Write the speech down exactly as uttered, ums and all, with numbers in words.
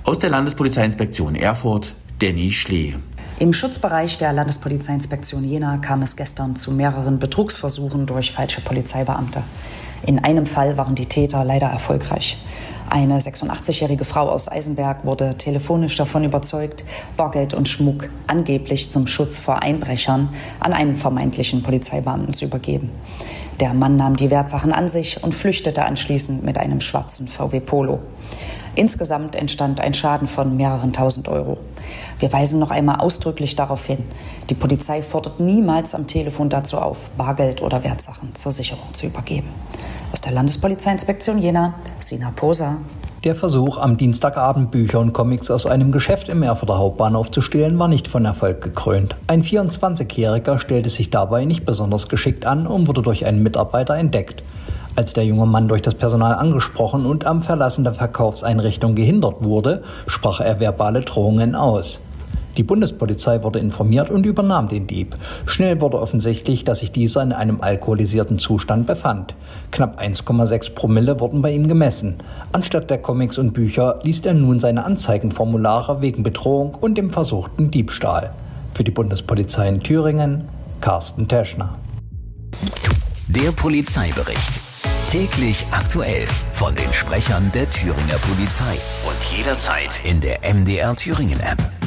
Aus der Landespolizeiinspektion Erfurt, Danny Schlee. Im Schutzbereich der Landespolizeiinspektion Jena kam es gestern zu mehreren Betrugsversuchen durch falsche Polizeibeamte. In einem Fall waren die Täter leider erfolgreich. Eine sechsundachtzigjährige Frau aus Eisenberg wurde telefonisch davon überzeugt, Bargeld und Schmuck angeblich zum Schutz vor Einbrechern an einen vermeintlichen Polizeibeamten zu übergeben. Der Mann nahm die Wertsachen an sich und flüchtete anschließend mit einem schwarzen V W Polo. Insgesamt entstand ein Schaden von mehreren tausend Euro. Wir weisen noch einmal ausdrücklich darauf hin, die Polizei fordert niemals am Telefon dazu auf, Bargeld oder Wertsachen zur Sicherung zu übergeben. Aus der Landespolizeiinspektion Jena, Sina Poser. Der Versuch, am Dienstagabend Bücher und Comics aus einem Geschäft im Erfurter Hauptbahnhof zu stehlen, war nicht von Erfolg gekrönt. Ein vierundzwanzigjähriger stellte sich dabei nicht besonders geschickt an und wurde durch einen Mitarbeiter entdeckt. Als der junge Mann durch das Personal angesprochen und am Verlassen der Verkaufseinrichtung gehindert wurde, sprach er verbale Drohungen aus. Die Bundespolizei wurde informiert und übernahm den Dieb. Schnell wurde offensichtlich, dass sich dieser in einem alkoholisierten Zustand befand. Knapp eins Komma sechs Promille wurden bei ihm gemessen. Anstatt der Comics und Bücher liest er nun seine Anzeigenformulare wegen Bedrohung und dem versuchten Diebstahl. Für die Bundespolizei in Thüringen, Carsten Teschner. Der Polizeibericht. Täglich aktuell von den Sprechern der Thüringer Polizei und jederzeit in der M D R Thüringen App.